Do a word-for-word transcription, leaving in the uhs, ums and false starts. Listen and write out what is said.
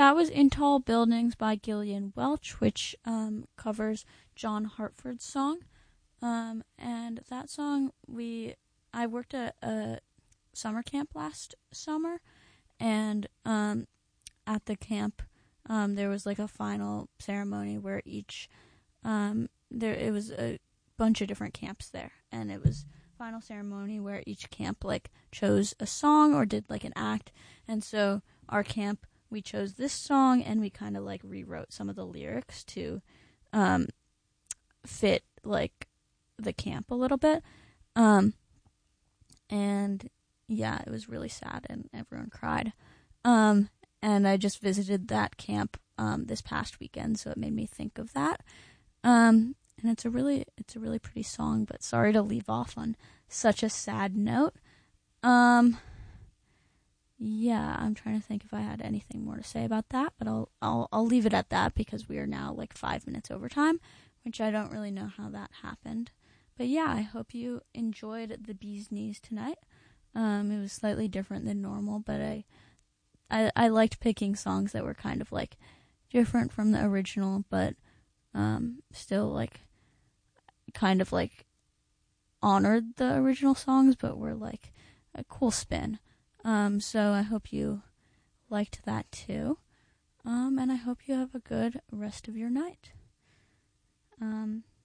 that was In Tall Buildings by Gillian Welch, which um, covers John Hartford's song. Um, and that song, we I worked at a summer camp last summer, and um, at the camp, um, there was like a final ceremony where each um, there it was a bunch of different camps there, and it was final ceremony where each camp like chose a song or did like an act. And so our camp, we chose this song, and we kind of like rewrote some of the lyrics to um, fit like the camp a little bit. Um, and yeah, it was really sad, and everyone cried. Um, and I just visited that camp um, this past weekend, so it made me think of that. Um, and it's a really, it's a really pretty song. But sorry to leave off on such a sad note. Um, yeah, I'm trying to think if I had anything more to say about that, but I'll, I'll, I'll leave it at that because we are now like five minutes over time, which I don't really know how that happened. But yeah, I hope you enjoyed the Bee's Knees tonight. Um, it was slightly different than normal, but I, I, I liked picking songs that were kind of like different from the original, but um, still like kind of like honored the original songs, but were like a cool spin. Um, so I hope you liked that too. Um, and I hope you have a good rest of your night. Um,